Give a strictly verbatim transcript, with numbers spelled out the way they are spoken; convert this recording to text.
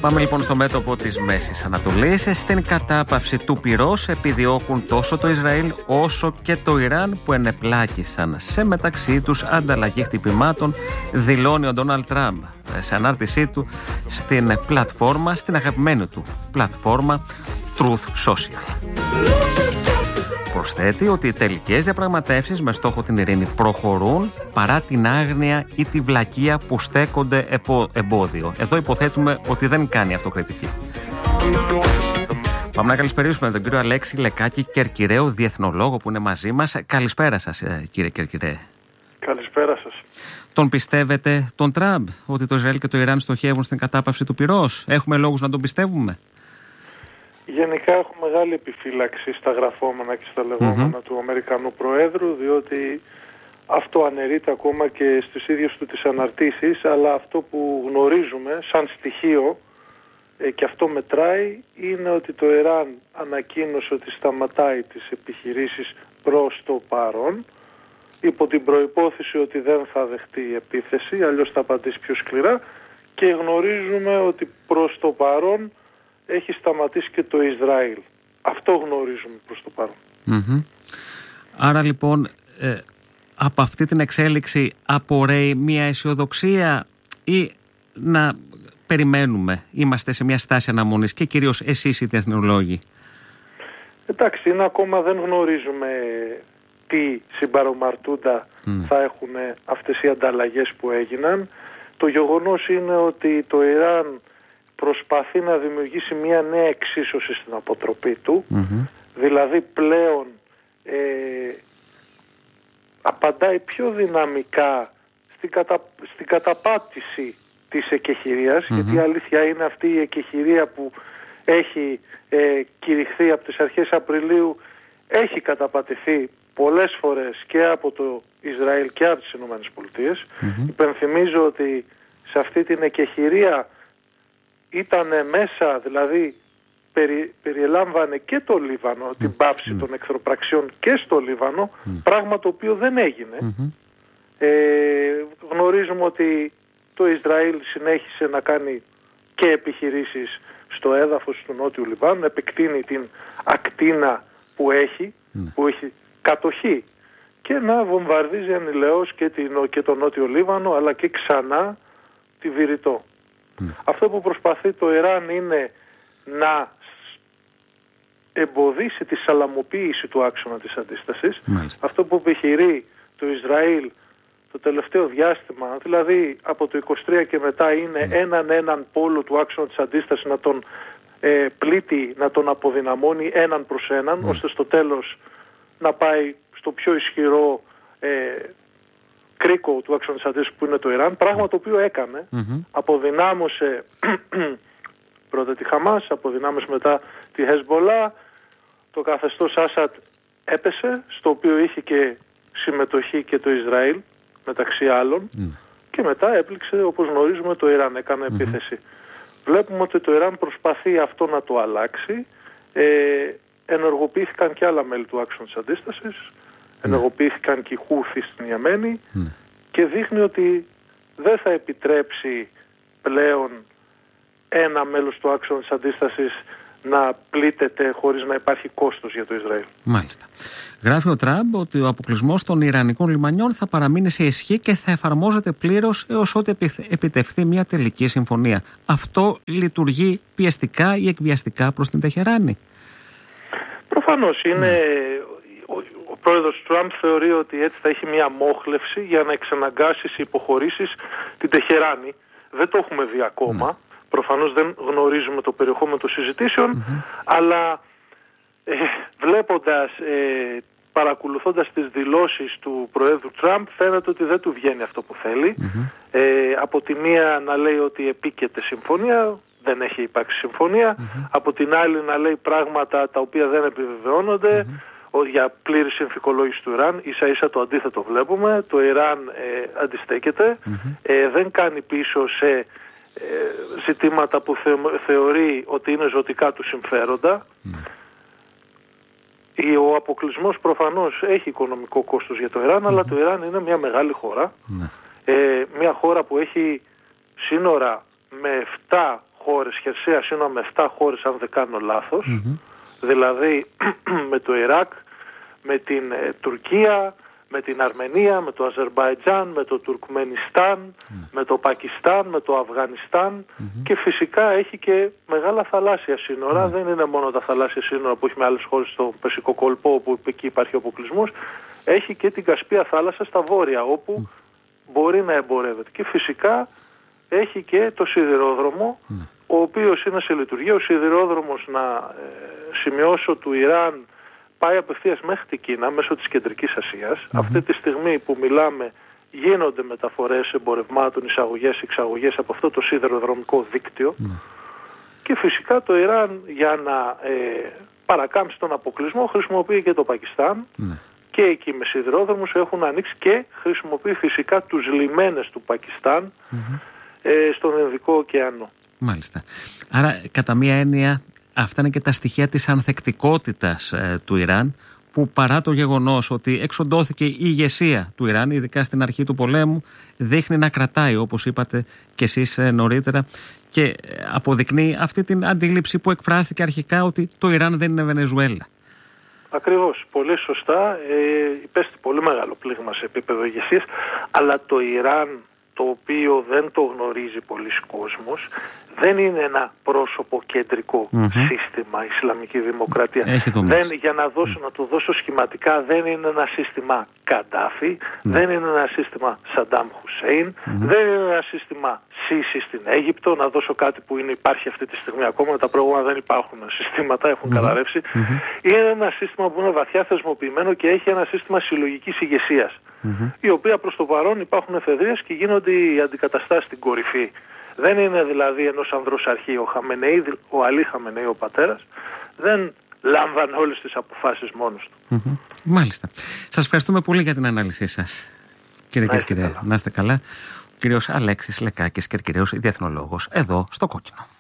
Πάμε λοιπόν στο μέτωπο της Μέσης Ανατολής. Στην κατάπαυση του πυρός επιδιώκουν τόσο το Ισραήλ όσο και το Ιράν, που ενεπλάκησαν σε μεταξύ τους ανταλλαγή χτυπημάτων, δηλώνει ο Ντόναλντ Τραμπ σε ανάρτησή του στην πλατφόρμα, στην αγαπημένη του πλατφόρμα Truth Social. Προσθέτει ότι οι τελικές διαπραγματεύσεις με στόχο την ειρήνη προχωρούν παρά την άγνοια ή τη βλακεία που στέκονται εμπόδιο. Εδώ υποθέτουμε ότι δεν κάνει αυτοκριτική. Πάμε να καλησπερίσουμε τον κύριο Αλέξη Λεκάκη Κερκυραίο, διεθνολόγο που είναι μαζί μας. Καλησπέρα σας, κύριε Κερκυρέ. Καλησπέρα σας. Τον πιστεύετε τον Τραμπ ότι το Ισραήλ και το Ιράν στοχεύουν στην κατάπαυση του πυρός? Έχουμε λόγους να τον πιστεύουμε? Γενικά έχω μεγάλη επιφύλαξη στα γραφόμενα και στα λεγόμενα mm-hmm. του Αμερικανού Προέδρου, διότι αυτό αναιρείται ακόμα και στις ίδιες του τις αναρτήσεις, αλλά αυτό που γνωρίζουμε σαν στοιχείο, ε, και αυτό μετράει, είναι ότι το Ιράν ανακοίνωσε ότι σταματάει τις επιχειρήσεις προς το παρόν, υπό την προϋπόθεση ότι δεν θα δεχτεί επίθεση, αλλιώς θα απαντήσει πιο σκληρά, και γνωρίζουμε ότι προς το παρόν έχει σταματήσει και το Ισραήλ. Αυτό γνωρίζουμε προς το παρόν. Mm-hmm. Άρα λοιπόν ε, από αυτή την εξέλιξη απορρέει μια αισιοδοξία ή να περιμένουμε, είμαστε σε μια στάση αναμονής, και κυρίως εσείς οι διεθνολόγοι? Εντάξει, είναι ακόμα δεν γνωρίζουμε τι συμπαρομαρτούντα mm. θα έχουν αυτές οι ανταλλαγές που έγιναν. Το γεγονός είναι ότι το Ιράν προσπαθεί να δημιουργήσει μια νέα εξίσωση στην αποτροπή του, mm-hmm. δηλαδή πλέον ε, απαντάει πιο δυναμικά στην, κατα, στην καταπάτηση της εκεχηρίας, mm-hmm. γιατί η αλήθεια είναι αυτή η εκεχηρία που έχει ε, κηρυχθεί από τις αρχές Απριλίου έχει καταπατηθεί πολλές φορές και από το Ισραήλ και από τις Ηνωμένες Πολιτείες. Mm-hmm. Υπενθυμίζω ότι σε αυτή την εκεχηρία ήταν μέσα, δηλαδή περι, περιελάμβανε και το Λίβανο, mm. την πάυση mm. των εχθροπραξιών και στο Λίβανο, mm. πράγμα το οποίο δεν έγινε. Mm-hmm. Ε, γνωρίζουμε ότι το Ισραήλ συνέχισε να κάνει και επιχειρήσεις στο έδαφος του Νότιου Λιβάνου, επεκτείνει την ακτίνα που έχει, mm. που έχει κατοχή, και να βομβαρδίζει ανηλαιώς και, την, και το Νότιο Λίβανο, αλλά και ξανά τη Βηρητό. Mm. Αυτό που προσπαθεί το Ιράν είναι να εμποδίσει τη σαλαμοποίηση του άξονα της αντίστασης. Μάλιστα. Αυτό που επιχειρεί το Ισραήλ το τελευταίο διάστημα, δηλαδή από το είκοσι τρία και μετά, είναι mm. έναν έναν πόλο του άξονα της αντίστασης να τον ε, πλήττει, να τον αποδυναμώνει έναν προς έναν, mm. ώστε στο τέλος να πάει στο πιο ισχυρό ε, κρίκο του άξονα της αντίστασης που είναι το Ιράν, πράγμα το οποίο έκανε. Mm-hmm. Αποδυνάμωσε πρώτα τη Χαμάς, αποδυνάμωσε μετά τη Χεσμπολά, το καθεστώς Άσαντ έπεσε, στο οποίο είχε και συμμετοχή και το Ισραήλ μεταξύ άλλων, mm. και μετά έπληξε, όπως γνωρίζουμε, το Ιράν, έκανε mm-hmm. επίθεση. Βλέπουμε ότι το Ιράν προσπαθεί αυτό να το αλλάξει. Ε, ενεργοποιήθηκαν και άλλα μέλη του άξονα της αντίστασης, mm. ενεργοποιήθηκαν και οι Χούθοι στην Ιεμένη, mm. και δείχνει ότι δεν θα επιτρέψει πλέον ένα μέλος του άξονα της αντίστασης να πλήττεται χωρίς να υπάρχει κόστος για το Ισραήλ. Μάλιστα. Γράφει ο Τραμπ ότι ο αποκλεισμός των Ιρανικών λιμανιών θα παραμείνει σε ισχύ και θα εφαρμόζεται πλήρως έως ότου επιτευχθεί μια τελική συμφωνία. Αυτό λειτουργεί πιεστικά ή εκβιαστικά προς την Τεχεράνη? Προφανώς είναι... Mm. Ο, ο πρόεδρος Τραμπ θεωρεί ότι έτσι θα έχει μια μόχλευση για να εξαναγκάσει σε υποχωρήσεις την Τεχεράνη. Δεν το έχουμε δει ακόμα. Mm. Προφανώς δεν γνωρίζουμε το περιεχόμενο των συζητήσεων, mm-hmm. αλλά ε, βλέποντας, ε, παρακολουθώντας τις δηλώσεις του Προέδρου Τραμπ, φαίνεται ότι δεν του βγαίνει αυτό που θέλει. Mm-hmm. Ε, από τη μία να λέει ότι επίκειται συμφωνία, δεν έχει υπάρξει συμφωνία. Mm-hmm. Από την άλλη να λέει πράγματα τα οποία δεν επιβεβαιώνονται, mm-hmm. για πλήρη συνθηκολόγηση του Ιράν. Ίσα ίσα το αντίθετο βλέπουμε. Το Ιράν ε, αντιστέκεται, mm-hmm. ε, δεν κάνει πίσω σε ζητήματα που θε, θεωρεί ότι είναι ζωτικά του συμφέροντα. Mm. Ο αποκλεισμός προφανώς έχει οικονομικό κόστος για το Ιράν, mm. αλλά το Ιράν είναι μια μεγάλη χώρα. Mm. Ε, μια χώρα που έχει σύνορα με επτά χώρες, χερσαία σύνορα με επτά χώρες αν δεν κάνω λάθος, mm-hmm. δηλαδή με το Ιράκ, με την ε, Τουρκία, με την Αρμενία, με το Αζερμπαϊτζάν, με το Τουρκμενιστάν, mm. με το Πακιστάν, με το Αφγανιστάν mm-hmm. και φυσικά έχει και μεγάλα θαλάσσια σύνορα. Mm. Δεν είναι μόνο τα θαλάσσια σύνορα που έχει με άλλες χώρες στο Περσικό κόλπο, όπου εκεί υπάρχει αποκλεισμός. Έχει και την Κασπία θάλασσα στα βόρεια, όπου mm. μπορεί να εμπορεύεται. Και φυσικά έχει και το σιδηρόδρομο, mm. ο οποίος είναι σε λειτουργία. Ο σιδηρόδρομος, να ε, σημειώσω, του Ιράν πάει απευθείας μέχρι την Κίνα μέσω της Κεντρικής Ασίας. Mm-hmm. Αυτή τη στιγμή που μιλάμε γίνονται μεταφορές εμπορευμάτων, εισαγωγές, εξαγωγές από αυτό το σιδηροδρομικό δίκτυο. Mm-hmm. Και φυσικά το Ιράν, για να ε, παρακάμψει τον αποκλεισμό, χρησιμοποιεί και το Πακιστάν. Mm-hmm. Και εκεί με σιδηρόδρομους έχουν ανοίξει και χρησιμοποιεί φυσικά τους λιμένες του Πακιστάν mm-hmm. ε, στον Ινδικό ωκεανό. Μάλιστα. Άρα, κατά μία έννοια, αυτά είναι και τα στοιχεία της ανθεκτικότητας ε, του Ιράν, που παρά το γεγονός ότι εξοντώθηκε η ηγεσία του Ιράν, ειδικά στην αρχή του πολέμου, δείχνει να κρατάει, όπως είπατε και εσείς ε, νωρίτερα, και ε, αποδεικνύει αυτή την αντίληψη που εκφράστηκε αρχικά ότι το Ιράν δεν είναι Βενεζουέλα. Ακριβώς, πολύ σωστά. Ε, υπέστη πολύ μεγάλο πλήγμα σε επίπεδο ηγεσίας, αλλά το Ιράν, το οποίο δεν το γνωρίζει πολλής κόσμος, δεν είναι ένα πρόσωπο κεντρικό mm-hmm. σύστημα, Ισλαμική Δημοκρατία. Δεν, για να, δώσω, mm. να το δώσω σχηματικά, δεν είναι ένα σύστημα Καντάφη, mm. δεν είναι ένα σύστημα Σαντάμ Χουσέιν, mm-hmm. δεν είναι ένα σύστημα Σίση στην Αίγυπτο, να δώσω κάτι που είναι, υπάρχει αυτή τη στιγμή ακόμα, τα προηγούμενα δεν υπάρχουν συστήματα, έχουν mm-hmm. καταρρεύσει. Mm-hmm. Είναι ένα σύστημα που είναι βαθιά θεσμοποιημένο και έχει ένα σύστημα συλλογικής ηγεσίας, mm-hmm. η οποία προς το παρόν υπάρχουν εφεδρείες και γίνονται οι αντικαταστάσεις στην κορυφή. Δεν είναι δηλαδή ενός ανδρός αρχή. Ο Χαμενεή, ο Αλή Χαμενεή, ο πατέρας, δεν λάμβανε όλες τις αποφάσεις μόνος του. Mm-hmm. Μάλιστα. Σας ευχαριστούμε πολύ για την ανάλυση σας, κύριε Κερκυραίο. Να είστε καλά. Ο κύριος Αλέξης Λεκάκης Κερκυραίος, διεθνολόγος, εδώ στο Κόκκινο.